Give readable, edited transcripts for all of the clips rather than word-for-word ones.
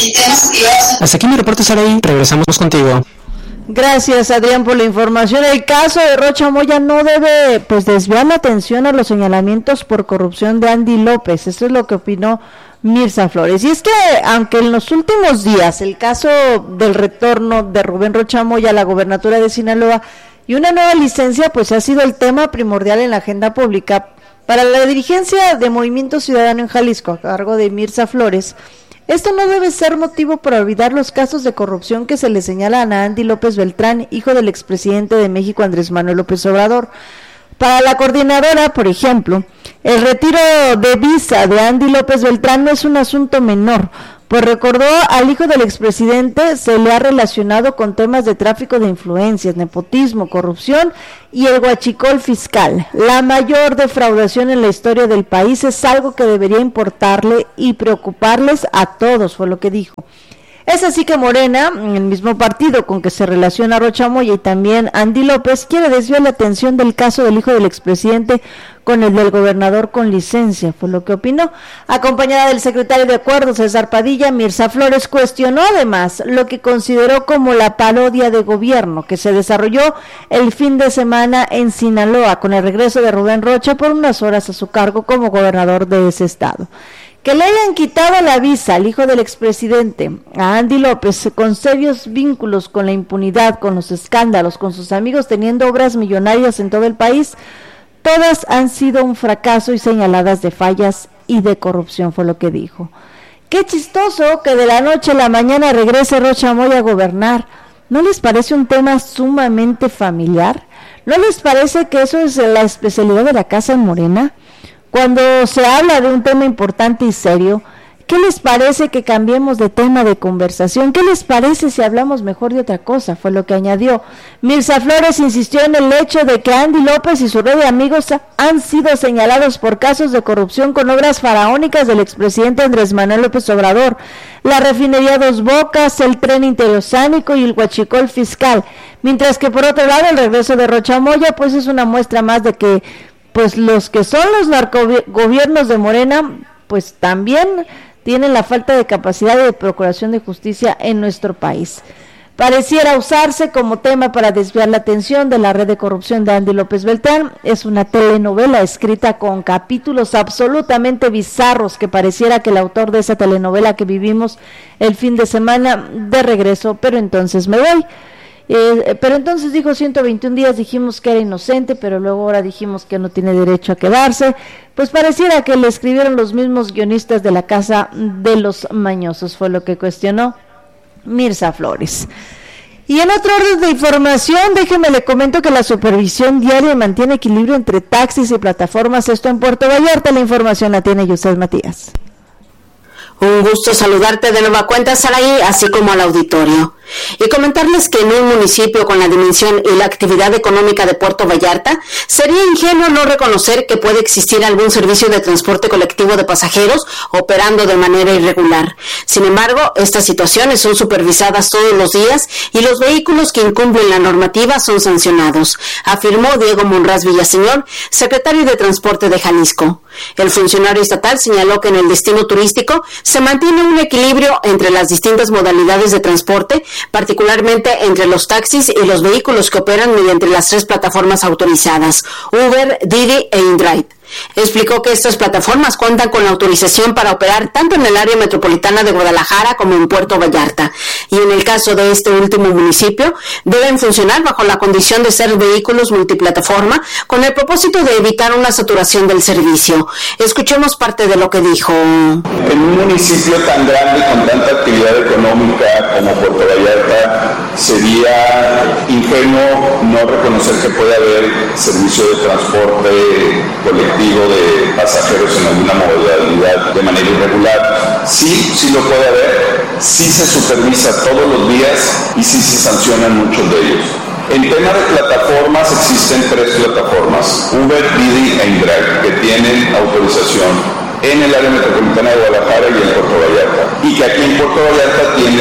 Hasta aquí mi reporte, Saraí. Regresamos contigo. Gracias, Adrián, por la información. El caso de Rocha Moya no debe desviar la atención a los señalamientos por corrupción de Andy López. Eso es lo que opinó Mirza Flores. Y es que, aunque en los últimos días el caso del retorno de Rubén Rocha Moya a la gobernatura de Sinaloa y una nueva licencia, ha sido el tema primordial en la agenda pública para la dirigencia de Movimiento Ciudadano en Jalisco, a cargo de Mirza Flores. Esto no debe ser motivo para olvidar los casos de corrupción que se le señalan a Andy López Beltrán, hijo del expresidente de México Andrés Manuel López Obrador. Para la coordinadora, por ejemplo, el retiro de visa de Andy López Beltrán no es un asunto menor, pues recordó al hijo del expresidente se le ha relacionado con temas de tráfico de influencias, nepotismo, corrupción y el huachicol fiscal. La mayor defraudación en la historia del país es algo que debería importarle y preocuparles a todos, fue lo que dijo. Es así que Morena, el mismo partido con que se relaciona Rocha Moya y también Andy López, quiere desviar la atención del caso del hijo del expresidente con el del gobernador con licencia, fue lo que opinó. Acompañada del secretario de Acuerdos, César Padilla, Mirza Flores cuestionó además lo que consideró como la parodia de gobierno que se desarrolló el fin de semana en Sinaloa con el regreso de Rubén Rocha por unas horas a su cargo como gobernador de ese estado. Que le hayan quitado la visa al hijo del expresidente, a Andy López, con serios vínculos con la impunidad, con los escándalos, con sus amigos teniendo obras millonarias en todo el país, todas han sido un fracaso y señaladas de fallas y de corrupción, fue lo que dijo. Qué chistoso que de la noche a la mañana regrese Rocha Moya a gobernar. ¿No les parece un tema sumamente familiar? ¿No les parece que eso es la especialidad de la Casa Morena? Cuando se habla de un tema importante y serio, ¿qué les parece que cambiemos de tema de conversación? ¿Qué les parece si hablamos mejor de otra cosa? Fue lo que añadió. Mirza Flores insistió en el hecho de que Andy López y su red de amigos han sido señalados por casos de corrupción con obras faraónicas del expresidente Andrés Manuel López Obrador, la refinería Dos Bocas, el tren interoceánico y el huachicol fiscal, mientras que por otro lado el regreso de Rocha Moya es una muestra más de que los que son los narcogobiernos de Morena, también tienen la falta de capacidad de procuración de justicia en nuestro país. Pareciera usarse como tema para desviar la atención de la red de corrupción de Andy López Beltrán. Es una telenovela escrita con capítulos absolutamente bizarros que pareciera que el autor de esa telenovela que vivimos el fin de semana de regreso, pero entonces me voy. Pero entonces dijo 121 días, dijimos que era inocente, pero luego ahora dijimos que no tiene derecho a quedarse. Pareciera que le escribieron los mismos guionistas de la Casa de los Mañosos, fue lo que cuestionó Mirza Flores. Y en otro orden de información, déjeme le comento que la supervisión diaria mantiene equilibrio entre taxis y plataformas, esto en Puerto Vallarta. La información la tiene Yusel Matías. Un gusto saludarte de nueva cuenta, Saraí, así como al auditorio. Y comentarles que en un municipio con la dimensión y la actividad económica de Puerto Vallarta, sería ingenuo no reconocer que puede existir algún servicio de transporte colectivo de pasajeros operando de manera irregular. Sin embargo, estas situaciones son supervisadas todos los días y los vehículos que incumplen la normativa son sancionados, afirmó Diego Monraz Villaseñor, secretario de Transporte de Jalisco. El funcionario estatal señaló que en el destino turístico se mantiene un equilibrio entre las distintas modalidades de transporte, particularmente entre los taxis y los vehículos que operan mediante las 3 plataformas autorizadas, Uber, Didi e InDrive. Explicó que estas plataformas cuentan con la autorización para operar tanto en el área metropolitana de Guadalajara como en Puerto Vallarta, y en el caso de este último municipio, deben funcionar bajo la condición de ser vehículos multiplataforma con el propósito de evitar una saturación del servicio. Escuchemos parte de lo que dijo. En un municipio tan grande y con tanta actividad económica como Puerto Vallarta, sería ingenuo no reconocer que puede haber servicio de transporte colectivo de pasajeros en alguna modalidad de manera irregular. Sí lo puede haber, sí se supervisa todos los días y sí se sancionan muchos de ellos. En tema de plataformas, existen 3 plataformas, Uber, Didi e InDrive, que tienen autorización en el área metropolitana de Guadalajara y en Puerto Vallarta, y que aquí en Puerto Vallarta tienen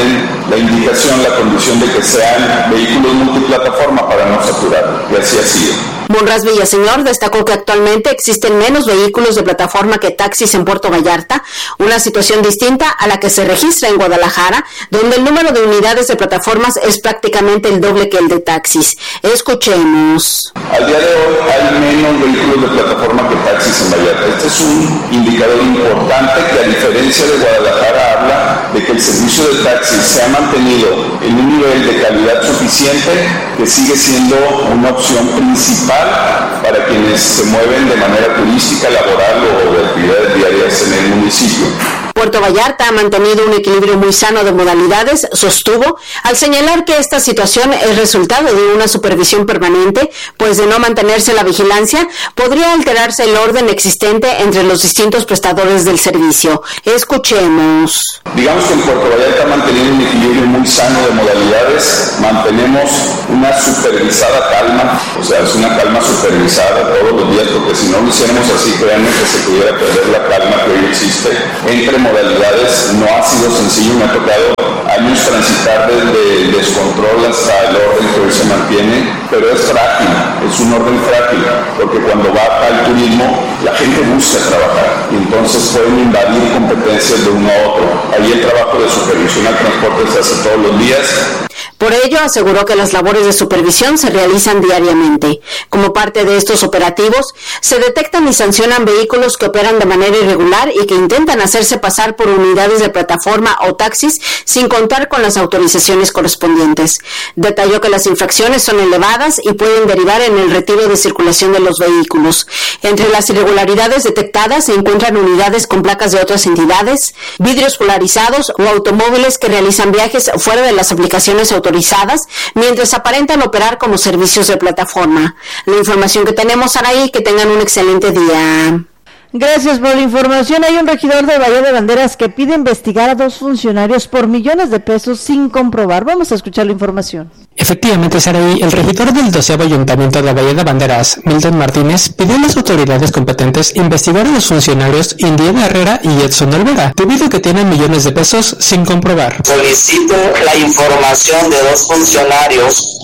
la indicación, la condición de que sean vehículos multiplataforma para no saturar, y así ha sido. Monraz Villaseñor destacó que actualmente existen menos vehículos de plataforma que taxis en Puerto Vallarta, una situación distinta a la que se registra en Guadalajara, donde el número de unidades de plataformas es prácticamente el doble que el de taxis. Escuchemos. Al día de hoy hay menos vehículos de plataforma que taxis en Vallarta. Este es un indicador importante que, a diferencia de Guadalajara, habla de que el servicio de taxis se ha mantenido en un nivel de calidad suficiente, que sigue siendo una opción principal para quienes se mueven de manera turística, laboral o de actividades diarias en el municipio. Puerto Vallarta ha mantenido un equilibrio muy sano de modalidades, sostuvo, al señalar que esta situación es resultado de una supervisión permanente, pues de no mantenerse la vigilancia, podría alterarse el orden existente entre los distintos prestadores del servicio. Escuchemos. Digamos que en Puerto Vallarta ha mantenido un equilibrio muy sano de modalidades, mantenemos una supervisada calma, o sea, es una calma supervisada todos los días, porque si no lo hiciéramos así, créanme que se pudiera perder la calma que hoy existe entre modalidades. No ha sido sencillo, me ha tocado años transitar desde el descontrol hasta el orden que hoy se mantiene, pero es frágil, es un orden frágil, porque cuando va al turismo la gente busca trabajar y entonces pueden invadir competencias de uno a otro. Ahí el trabajo de supervisión al transporte se hace todos los días. Por ello, aseguró que las labores de supervisión se realizan diariamente. Como parte de estos operativos, se detectan y sancionan vehículos que operan de manera irregular y que intentan hacerse pasar por unidades de plataforma o taxis sin contar con las autorizaciones correspondientes. Detalló que las infracciones son elevadas y pueden derivar en el retiro de circulación de los vehículos. Entre las irregularidades detectadas se encuentran unidades con placas de otras entidades, vidrios polarizados o automóviles que realizan viajes fuera de las aplicaciones autorizadas, mientras aparentan operar como servicios de plataforma. La información que tenemos, Araí, que tengan un excelente día. Gracias por la información. Hay un regidor de Bahía de Banderas que pide investigar a 2 funcionarios por millones de pesos sin comprobar. Vamos a escuchar la información. Efectivamente, Saraí, el regidor del 12º Ayuntamiento de Bahía de Banderas, Milton Martínez, pidió a las autoridades competentes investigar a los funcionarios Indiana Herrera y Edson Olvera, debido a que tienen millones de pesos sin comprobar. Solicito la información de 2 funcionarios,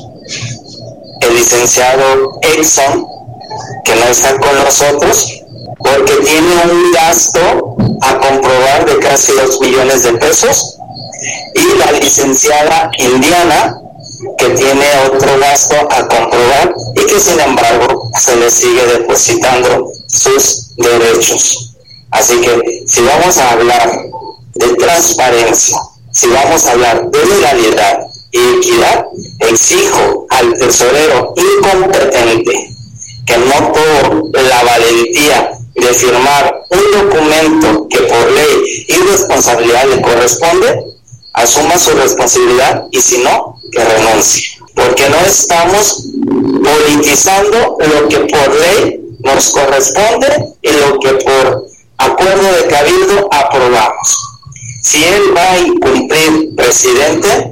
el licenciado Edson, que no está con nosotros, porque tiene un gasto a comprobar de casi 2 millones de pesos, y la licenciada Indiana, que tiene otro gasto a comprobar y que sin embargo se le sigue depositando sus derechos. Así que si vamos a hablar de transparencia, si vamos a hablar de legalidad y equidad, exijo al tesorero incompetente que no por la valentía de firmar un documento que por ley y responsabilidad le corresponde, asuma su responsabilidad, y si no, que renuncie. Porque no estamos politizando lo que por ley nos corresponde y lo que por acuerdo de cabildo aprobamos. Si él va a incumplir, presidente,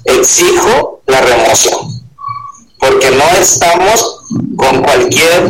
exijo la remoción. Porque no estamos con cualquier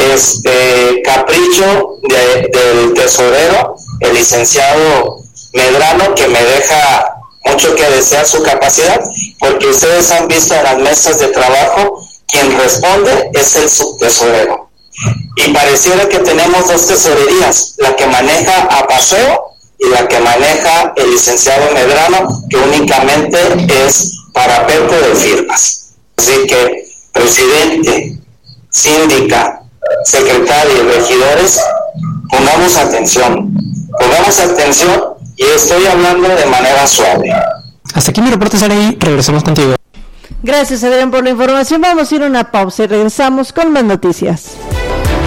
capricho del tesorero, el licenciado Medrano, que me deja mucho que desear su capacidad, porque ustedes han visto en las mesas de trabajo, quien responde es el subtesorero. Y pareciera que tenemos 2 tesorerías, la que maneja a paseo y la que maneja el licenciado Medrano, que únicamente es parapeto de firmas. Así que, presidente, síndica, secretario y regidores, pongamos atención y estoy hablando de manera suave. Hasta aquí mi reporte, Saraí. Regresamos contigo. Gracias, Adrián, por la información. Vamos a ir a una pausa y regresamos con más noticias.